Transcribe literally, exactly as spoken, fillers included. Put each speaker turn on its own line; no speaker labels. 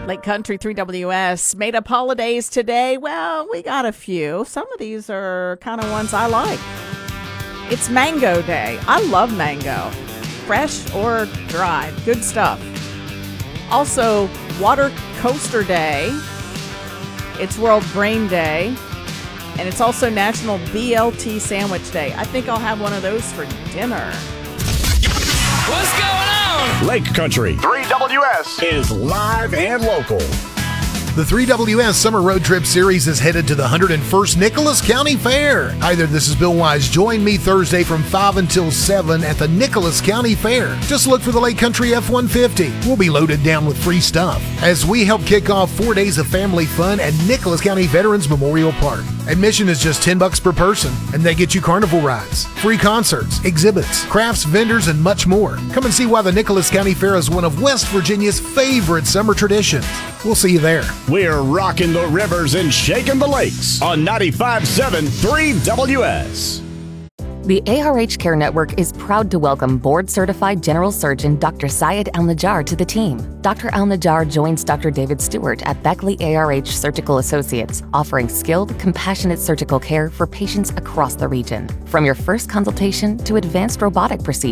Lake Country three W S made up holidays today. Well, we got a few. Some of these are kind of ones I like. It's Mango Day. I love mango. Fresh or dried. Good stuff. Also, Water Coaster Day. It's World Brain Day. And it's also National B L T Sandwich Day. I think I'll have one of those for dinner.
What's going on?
Lake Country
three W S
is live and local.
The three W S Summer Road Trip Series is headed to the one hundred first Nicholas County Fair. Hi there, this is Bill Wise. Join me Thursday from five until seven at the Nicholas County Fair. Just look for the Lake Country F one fifty. We'll be loaded down with free stuff as we help kick off four days of family fun at Nicholas County Veterans Memorial Park. Admission is just ten bucks per person, and they get you carnival rides, free concerts, exhibits, crafts, vendors, and much more. Come and see why the Nicholas County Fair is one of West Virginia's favorite summer traditions. We'll see you there.
We're rocking the rivers and shaking the lakes on ninety-five point seven three W S.
The A R H Care Network is proud to welcome board-certified general surgeon Doctor Syed Al-Najjar to the team. Doctor Al-Najjar joins Doctor David Stewart at Beckley A R H Surgical Associates, offering skilled, compassionate surgical care for patients across the region. From your first consultation to advanced robotic procedures,